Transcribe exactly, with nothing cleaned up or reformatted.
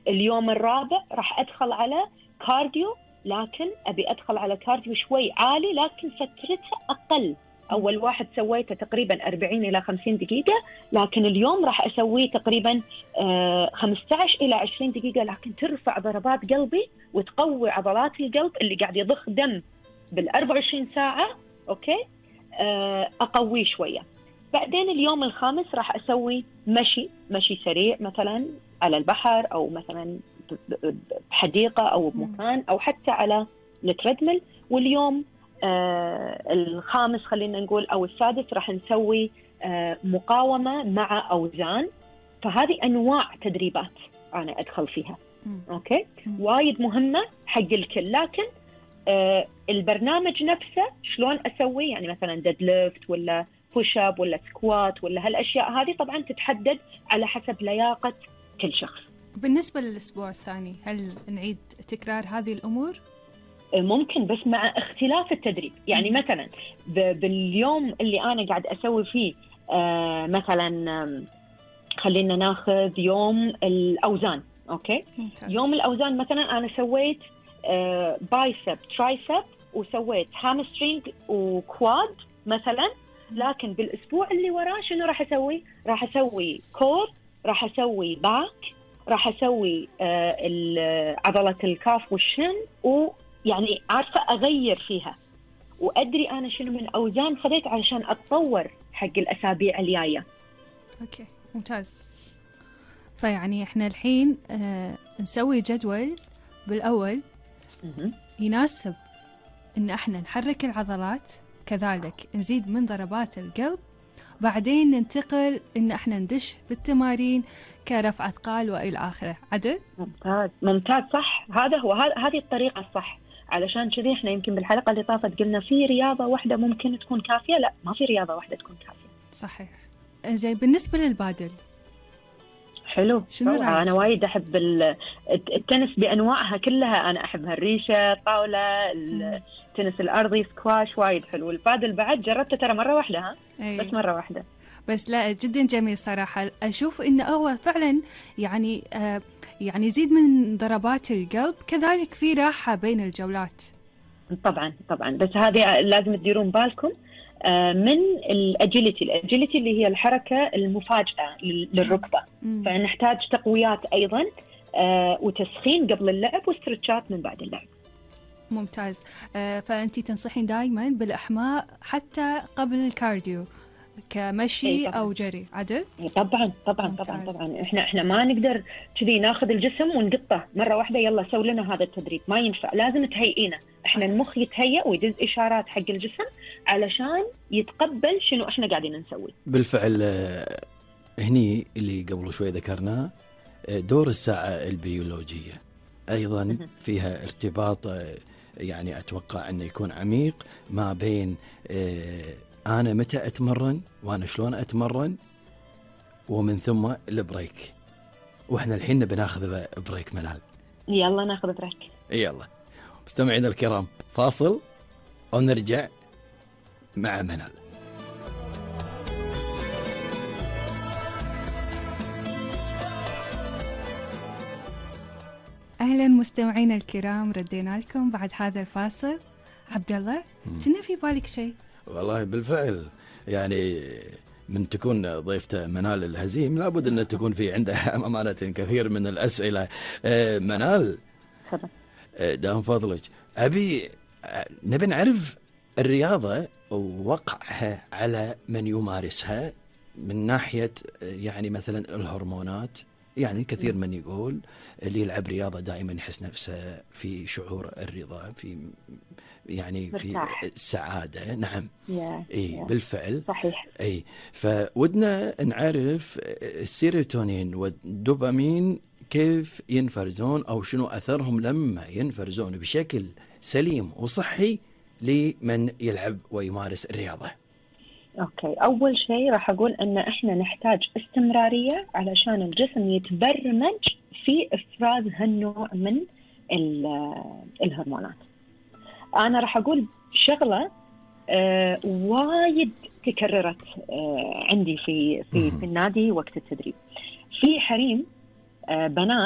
اليوم الرابع راح أدخل على كارديو، لكن أبي أدخل على كارديو شوي عالي لكن فترته أقل. أول واحد سويته تقريبا أربعين إلى خمسين دقيقة، لكن اليوم راح أسويه تقريبا خمسة عشر إلى عشرين دقيقة، لكن ترفع ضربات قلبي وتقوي عضلات القلب اللي قاعد يضخ دم بالأربع وعشرين ساعة. أوكي، أقويه شوية. بعدين اليوم الخامس راح أسوي مشي مشي سريع، مثلا على البحر أو مثلا بحديقة أو بمكان أو حتى على التريدميل. واليوم آه الخامس خلينا نقول أو السادس راح نسوي آه مقاومة مع أوزان. فهذه أنواع تدريبات أنا أدخل فيها. أوكي، وايد مهمة حق الكل، لكن آه البرنامج نفسه شلون أسوي، يعني مثلا ديد ليفت ولا بوش اب ولا سكوات ولا هالأشياء هذه طبعا تتحدد على حسب لياقة كل شخص. بالنسبة للأسبوع الثاني هل نعيد تكرار هذه الأمور؟ ممكن، بس مع اختلاف التدريب. يعني مثلا باليوم اللي أنا قاعد أسوي فيه آه مثلا خلينا ناخذ يوم الأوزان. أوكي، ممتاز. يوم الأوزان مثلا أنا سويت آه بايسب ترايسب وسويت هامسترينج وكواد مثلا، لكن بالأسبوع اللي وراه شنو راح أسوي؟ راح أسوي كور، راح أسوي باك، راح أسوي آه عضلة الكاف والشن، ويعني عارفة أغير فيها وأدري أنا شنو من أوزان خذيت علشان أتطور حق الأسابيع الجاية. أوكي، ممتاز. فيعني إحنا الحين آه نسوي جدول بالأول يناسب إن إحنا نحرك العضلات، كذلك نزيد من ضربات القلب، بعدين ننتقل إن إحنا ندش بالتمارين كرفع أثقال وإلى آخره. عدل؟ ممتاز ممتاز، صح. هذا هو، هذه الطريقة الصح. علشان كذي إحنا يمكن بالحلقة اللي طافت قلنا في رياضة واحدة ممكن تكون كافية، لا ما في رياضة واحدة تكون كافية. صحيح. زي بالنسبة للبادل حلو، أنا وايد أحب التنس بأنواعها كلها، أنا أحبها، الريشة، طاولة، التنس الأرضي، سكواش، وايد حلو. البادل بعد جربته ترى مرة واحدة، ها أي. بس مرة واحدة بس، لا جدا جميل صراحة. أشوف إنه هو فعلا يعني آه يعني يزيد من ضربات القلب، كذلك في راحة بين الجولات. طبعا طبعا، بس هذه لازم تديرون بالكم من الأجيليتي الأجيليتي اللي هي الحركة المفاجئة للركبة. مم. فنحتاج تقويات أيضا وتسخين قبل اللعب واسترتشات من بعد اللعب. ممتاز. فأنتي تنصحين دائما بالإحماء حتى قبل الكارديو كمشي أو جري. عدل؟ طبعا طبعا ممتاز. طبعا طبعا احنا احنا ما نقدر كذي ناخذ الجسم ونقطه مره واحده يلا سوي لنا هذا التدريب، ما ينفع، لازم تهيئينه. احنا المخ يتهيأ ويدز اشارات حق الجسم علشان يتقبل شنو احنا قاعدين نسوي. بالفعل هني اللي قبل شوي ذكرناه دور الساعه البيولوجيه ايضا فيها ارتباط، يعني اتوقع انه يكون عميق ما بين أنا متى أتمرن وأنا شلون أتمرن، ومن ثم البريك. وإحنا الحين بناخذ بريك منال. يلا ناخذ بريك. يلا مستمعينا الكرام، فاصل ونرجع مع منال. أهلا مستمعينا الكرام، ردينا لكم بعد هذا الفاصل. عبد الله، كنا في بالك شيء؟ والله بالفعل يعني من تكون ضيفته منال الهزيم لابد أن تكون في عندها أمانة كثير من الأسئلة. منال دام فضلك، أبي نبي نعرف الرياضة ووقعها على من يمارسها من ناحية يعني مثلا الهرمونات. يعني كثير من يقول اللي يلعب رياضة دائما يحس نفسه في شعور الرضا، في يعني في السعادة. نعم اي بالفعل صحيح. اي فودنا نعرف السيروتونين والدوبامين كيف ينفرزون او شنو اثرهم لما ينفرزون بشكل سليم وصحي لمن يلعب ويمارس الرياضة. اوكي، اول شيء راح اقول ان احنا نحتاج استمرارية علشان الجسم يتبرمج في افراز هالنوع من الهرمونات. أنا راح أقول شغلة آه وايد تكررت آه عندي في في, في النادي وقت التدريب. في حريم آه بنات